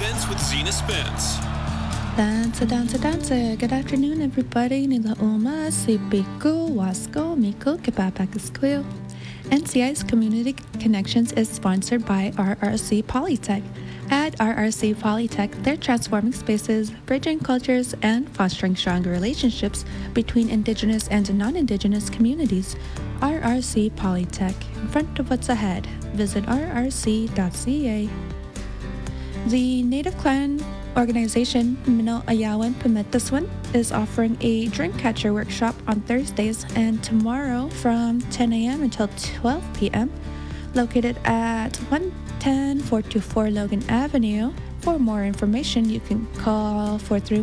Events with Zena Spence. Dansa. Good afternoon, everybody. Nila Uma, Sipiku, Wasko, Miku, Kipapakiskuyo. NCI's Community Connections is sponsored by RRC Polytech. At RRC Polytech, they're transforming spaces, bridging cultures, and fostering stronger relationships between Indigenous and non-Indigenous communities. RRC Polytech, in front of what's ahead. Visit rrc.ca. The Native Clan organization Mino Ayawan Pumetaswan is offering a drink catcher workshop on Thursdays and tomorrow from 10 a.m. until 12 p.m. located at 110-424 Logan Avenue. For more information, you can call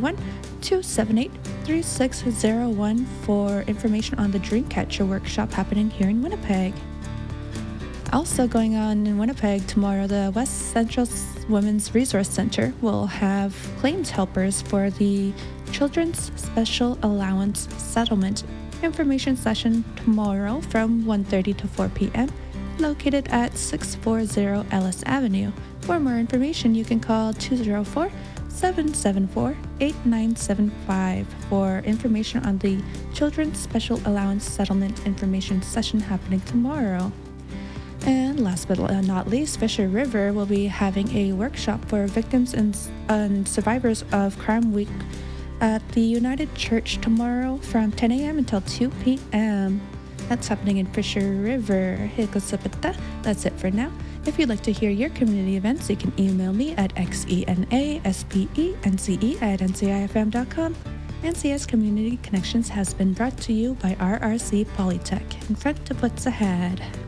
431-278-3601 for information on the drink catcher workshop happening here in Winnipeg. Also going on in Winnipeg tomorrow, the West Central Women's Resource Center will have claims helpers for the Children's Special Allowance Settlement information session tomorrow from 1:30 to 4 p.m. located at 640 Ellis Avenue. For more information, you can call 204-774-8975 for information on the Children's Special Allowance Settlement information session happening tomorrow. And last but not least, Fisher River will be having a workshop for victims and survivors of Crime Week at the United Church tomorrow from 10 a.m. until 2 p.m. That's happening in Fisher River. That's it for now. If you'd like to hear your community events, you can email me at xenaspence@ncifm.com. NCS Community Connections has been brought to you by RRC Polytech, in front of what's ahead.